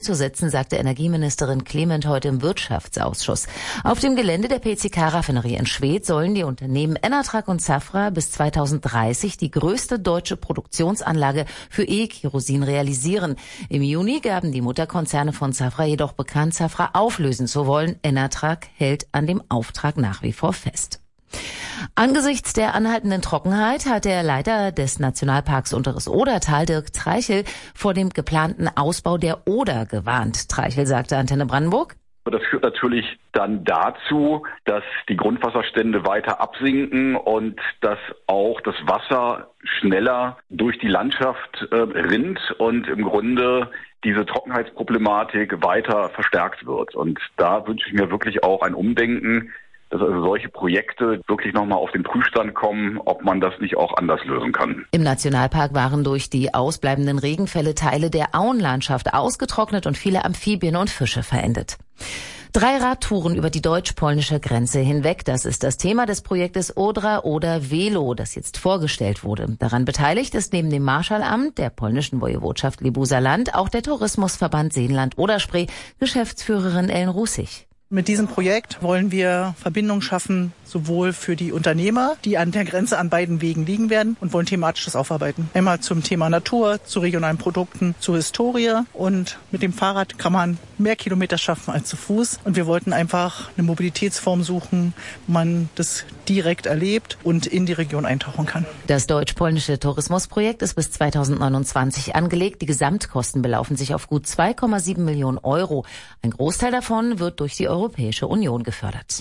festzusetzen, sagte Energieministerin Clement heute im Wirtschaftsausschuss. Auf dem Gelände der PCK-Raffinerie in Schwedt sollen die Unternehmen Enatrag und Safra bis 2030 die größte deutsche Produktionsanlage für E-Kerosin realisieren. Im Juni gaben die Mutterkonzerne von Safra jedoch bekannt, Safra auflösen zu wollen. Enatrag hält an dem Auftrag nach wie vor fest. Angesichts der anhaltenden Trockenheit hat der Leiter des Nationalparks Unteres Odertal, Dirk Treichel, vor dem geplanten Ausbau der Oder gewarnt. Treichel sagte Antenne Brandenburg: Das führt natürlich dann dazu, dass die Grundwasserstände weiter absinken und dass auch das Wasser schneller durch die Landschaft rinnt und im Grunde diese Trockenheitsproblematik weiter verstärkt wird. Und da wünsche ich mir wirklich auch ein Umdenken, dass also solche Projekte wirklich nochmal auf den Prüfstand kommen, ob man das nicht auch anders lösen kann. Im Nationalpark waren durch die ausbleibenden Regenfälle Teile der Auenlandschaft ausgetrocknet und viele Amphibien und Fische verendet. 3 Radtouren über die deutsch-polnische Grenze hinweg, das ist das Thema des Projektes Odra oder Velo, das jetzt vorgestellt wurde. Daran beteiligt ist neben dem Marschallamt der polnischen Wojewodschaft Libuser Land auch der Tourismusverband Seenland-Oder-Spree, Geschäftsführerin Ellen Russig. Mit diesem Projekt wollen wir Verbindungen schaffen, sowohl für die Unternehmer, die an der Grenze an beiden Wegen liegen werden, und wollen thematisch das aufarbeiten. Einmal zum Thema Natur, zu regionalen Produkten, zur Historie, und mit dem Fahrrad kann man mehr Kilometer schaffen als zu Fuß. Und wir wollten einfach eine Mobilitätsform suchen, wo man das direkt erlebt und in die Region eintauchen kann. Das deutsch-polnische Tourismusprojekt ist bis 2029 angelegt. Die Gesamtkosten belaufen sich auf gut 2,7 Millionen Euro. Ein Großteil davon wird durch die Europäische Union gefördert.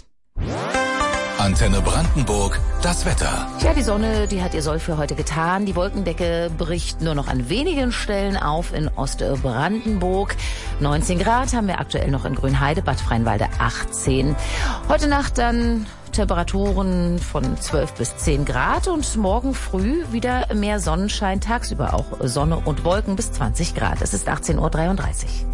Antenne Brandenburg, das Wetter. Ja, die Sonne, die hat ihr Soll für heute getan. Die Wolkendecke bricht nur noch an wenigen Stellen auf in Ostbrandenburg. 19 Grad haben wir aktuell noch in Grünheide, Bad Freienwalde 18. Heute Nacht dann Temperaturen von 12 bis 10 Grad und morgen früh wieder mehr Sonnenschein, tagsüber auch Sonne und Wolken bis 20 Grad. Es ist 18:33 Uhr.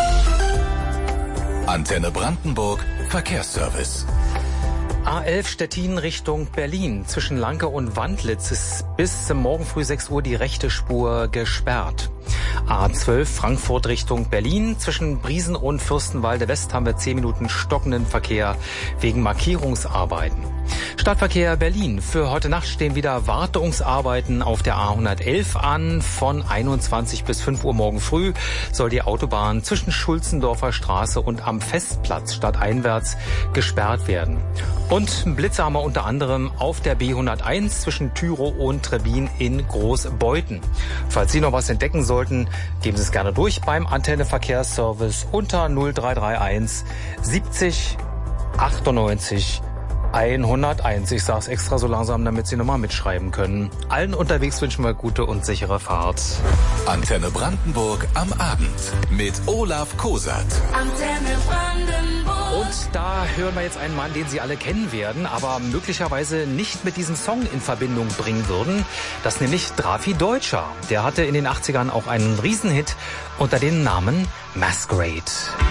Antenne Brandenburg, Verkehrsservice. A11 Stettin Richtung Berlin. Zwischen Lanke und Wandlitz ist bis morgen früh 6 Uhr die rechte Spur gesperrt. A12 Frankfurt Richtung Berlin. Zwischen Briesen und Fürstenwalde West haben wir 10 Minuten stockenden Verkehr wegen Markierungsarbeiten. Stadtverkehr Berlin. Für heute Nacht stehen wieder Wartungsarbeiten auf der A111 an. Von 21 bis 5 Uhr morgen früh soll die Autobahn zwischen Schulzendorfer Straße und am Festplatz stadteinwärts gesperrt werden. Und Blitze haben wir unter anderem auf der B101 zwischen Tyrow und Trebbin in Großbeuthen. Falls Sie noch was entdecken sollten, geben Sie es gerne durch beim Antenne Verkehrsservice unter 0331 70 98 101. Ich sag's extra so langsam, damit Sie nochmal mitschreiben können. Allen unterwegs wünschen wir gute und sichere Fahrt. Antenne Brandenburg am Abend mit Olaf Kosat. Antenne Brandenburg. Und da hören wir jetzt einen Mann, den Sie alle kennen werden, aber möglicherweise nicht mit diesem Song in Verbindung bringen würden. Das ist nämlich Drafi Deutscher. Der hatte in den 80ern auch einen Riesenhit unter dem Namen Masquerade.